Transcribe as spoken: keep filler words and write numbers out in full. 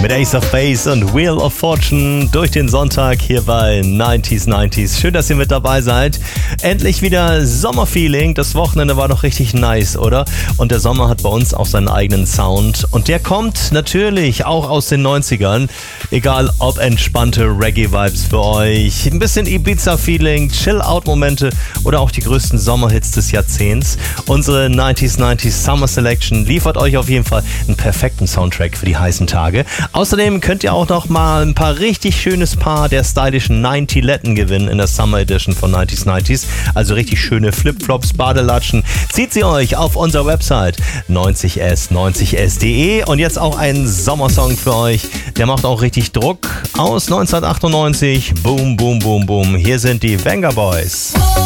mit Ace of Base und Wheel of Fortune durch den Sonntag hier bei neunzig neunzig. Schön, dass ihr mit dabei seid. Endlich wieder Sommerfeeling. Das Wochenende war doch richtig nice, oder? Und der Sommer hat bei uns auch seinen eigenen Sound. Und der kommt natürlich auch aus den neunzigern. Egal ob entspannte Reggae-Vibes für euch, ein bisschen Ibiza-Feeling, Chill-Out-Momente oder auch die größten Sommerhits des Jahrzehnts. Unsere neunzig neunzig Summer Selection liefert euch auf jeden Fall einen perfekten Soundtrack für die heißen Tage. Außerdem könnt ihr auch noch mal ein paar richtig schönes Paar der stylischen neunzig-Letten gewinnen in der Summer Edition von neunzig neunzig. Also richtig schöne Flipflops, Badelatschen. Zieht sie euch auf unserer Website neunzig s neunzig s punkt de. Und jetzt auch ein Sommersong für euch. Der macht auch richtig Druck. Aus neunzehnhundertachtundneunzig. Boom, boom, boom, boom. Hier sind die Venga Boys.